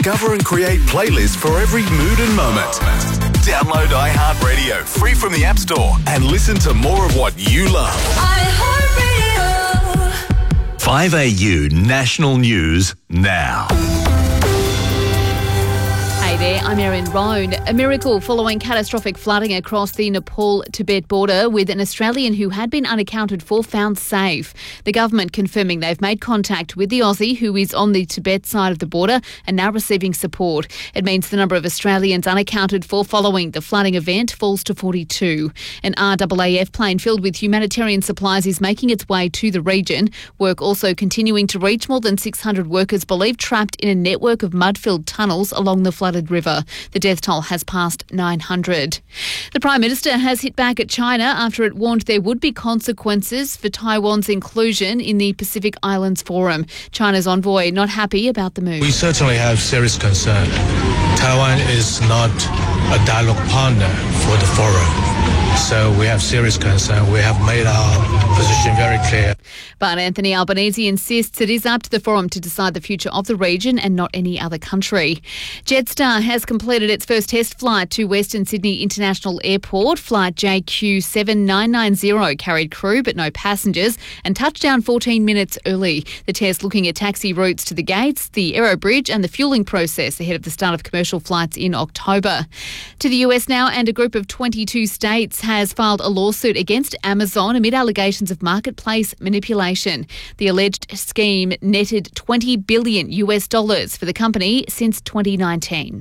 discover and create playlists for every mood and moment. Download iHeartRadio free from the App Store and listen to more of what you love. iHeartRadio. 5AU National News now. Hey there, I'm Erin Roan. A miracle following catastrophic flooding across the Nepal-Tibet border, with an Australian who had been unaccounted for found safe. The government confirming they've made contact with the Aussie who is on the Tibet side of the border and now receiving support. It means the number of Australians unaccounted for following the flooding event falls to 42. An RAAF plane filled with humanitarian supplies is making its way to the region. Work also continuing to reach more than 600 workers believed trapped in a network of mud-filled tunnels along the flooded river. The death toll has passed 900. The Prime Minister has hit back at China after it warned there would be consequences for Taiwan's inclusion in the Pacific Islands Forum. China's envoy not happy about the move. We certainly have serious concern. Taiwan is not a dialogue partner for the forum. So we have serious concern. We have made our position very clear. But Anthony Albanese insists it is up to the forum to decide the future of the region and not any other country. Jetstar has completed its first test flight to Western Sydney International Airport. Flight JQ7990 carried crew but no passengers and touched down 14 minutes early. The test looking at taxi routes to the gates, the aero bridge and the fuelling process ahead of the start of commercial flights in October. To the US now, and a group of 22 states has filed a lawsuit against Amazon amid allegations of marketplace manipulation. The alleged scheme netted $20 billion for the company since 2019.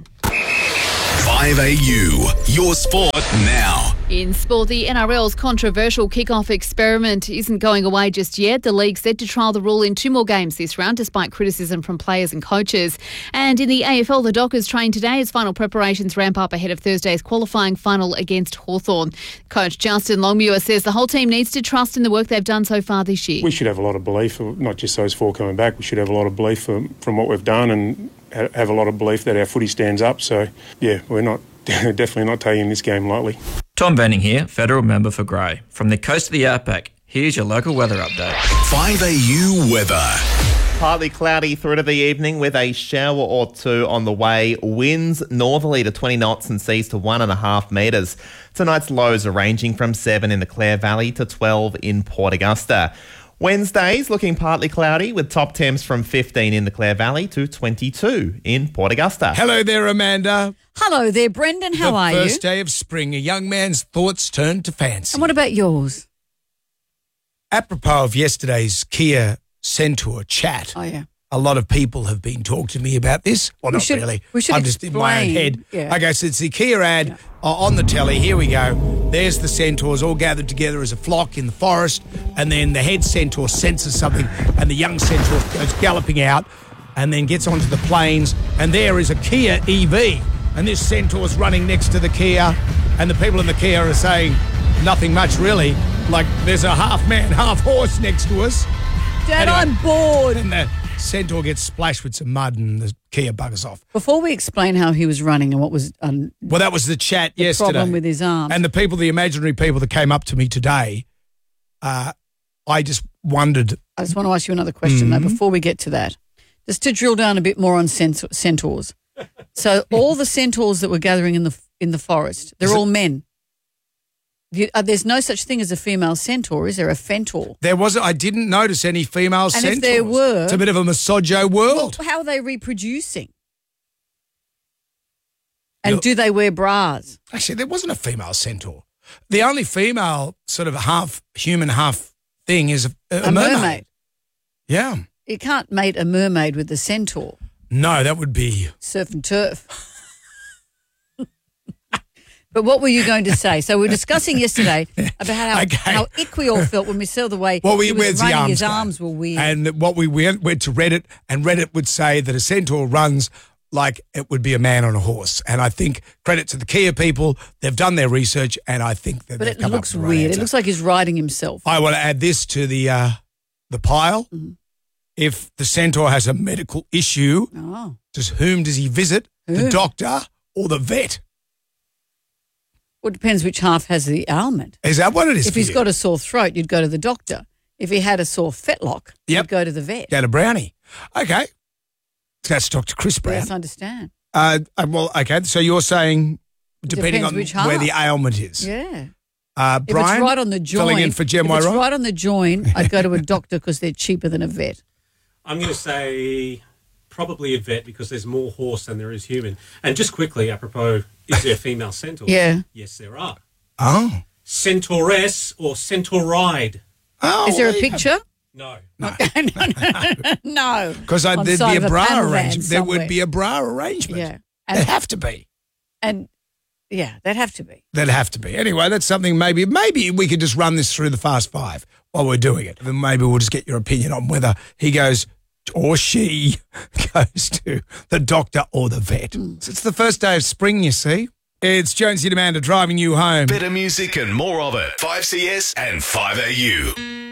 5AU, your sport now. In sport, the NRL's controversial kick-off experiment isn't going away just yet. The league set to trial the rule in 2 more games this round, despite criticism from players and coaches. And in the AFL, the Dockers train today as final preparations ramp up ahead of Thursday's qualifying final against Hawthorn. Coach Justin Longmuir says the whole team needs to trust in the work they've done so far this year. We should have a lot of belief, not just those 4 coming back. We should have a lot of belief from what we've done and have a lot of belief that our footy stands up. So, yeah, we're not definitely not taking this game lightly. Tom Banning here, Federal Member for Grey. From the coast of the Outback, here's your local weather update. 5AU weather. Partly cloudy through to the evening with a shower or two on the way. Winds northerly to 20 knots and seas to 1.5 metres. Tonight's lows are ranging from 7 in the Clare Valley to 12 in Port Augusta. Wednesday's looking partly cloudy with top temps from 15 in the Clare Valley to 22 in Port Augusta. Hello there, Amanda. Hello there, Brendan. How are you? The first day of spring, a young man's thoughts turn to fancy. And what about yours? Apropos of yesterday's Kia Centaur chat, a lot of people have been talking to me about this. Well, not really. I'm just in my own head. Yeah. Okay, so it's the Kia ad on the telly. Here we go. There's the centaurs all gathered together as a flock in the forest, and then the head centaur senses something, and the young centaur goes galloping out and then gets onto the plains, and there is a Kia EV, and this centaur's running next to the Kia, and the people in the Kia are saying nothing much really, like there's a half man, half horse next to us. Dad, anyway, I'm bored. And the centaur gets splashed with some mud and the Kia buggers off. Before we explain how he was running and what was well, that was the chat yesterday. problem with his arms. And the people, the imaginary people that came up to me today, I just wondered. I just want to ask you another question, though, before we get to that. Just to drill down a bit more on centaurs. So all the centaurs that were gathering in the forest, they're all men. There's no such thing as a female centaur, is there? A fentaur? There wasn't. I didn't notice any female centaurs. And if there were, it's a bit of a misogyno world. Well, how are they reproducing? And do they wear bras? Actually, there wasn't a female centaur. The only female sort of half human, half thing is a mermaid. Yeah. You can't mate a mermaid with a centaur. No, that would be surf and turf. But what were you going to say? So we were discussing yesterday about how ick we all felt when we saw the way he was running. His arms were weird. And what we went to Reddit, and Reddit would say that a centaur runs like it would be a man on a horse. And I think credit to the Kia people, they've done their research, and I think that they've come up with the right weird. answer. It looks like he's riding himself. I want to add this to the pile. Mm-hmm. If the centaur has a medical issue, whom does he visit? The doctor or the vet? Well, it depends which half has the ailment. Is that what it is? If he's got a sore throat, you'd go to the doctor. If he had a sore fetlock, you'd go to the vet. Go to Brownie. Okay. That's Dr. Chris Brown. Yes, I understand. Well, okay. So you're saying depending Depends on which where half. the ailment is. Yeah. Brian, If it's right on the joint, filling in for Jem if it's Wairai? right on the joint, I'd go to a doctor because they're cheaper than a vet. I'm going to say probably a vet because there's more horse than there is human. And just quickly, apropos, is there female centaurs? Yeah. Yes, there are. Oh. Centauress or centauride? Oh. Is there a picture? No. No. Because On there'd side be of a a bra panel van arrangement. There would somewhere. be a bra arrangement. Yeah. There'd have to be. And yeah, that'd have to be. There'd have to be. Anyway, that's something maybe we could just run this through the Fast Five while we're doing it. Then maybe we'll just get your opinion on whether he goes or she goes to the doctor or the vet. It's the first day of spring, you see. It's Jonesy and Amanda driving you home. Better music and more of it. 5CS and 5AU.